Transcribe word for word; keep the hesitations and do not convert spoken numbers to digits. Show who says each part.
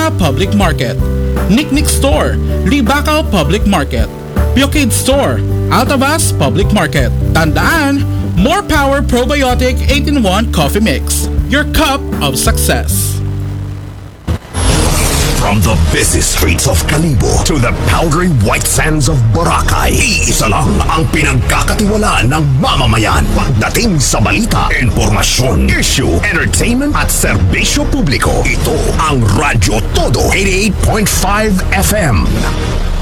Speaker 1: Libaka Public Market, Nicknick Store, Libaka Public Market, Pukid Store, Altavas Public Market. Tandaan, more power probiotic eight in one coffee mix. Your cup of success.
Speaker 2: From the busy streets of Kalibo to the powdery white sands of Boracay, iisa lang ang pinagkakatiwalaan ng mamamayan. Pagdating sa balita, informasyon, issue, entertainment at serbisyo publiko, ito ang Radyo Todo eighty-eight point five F M.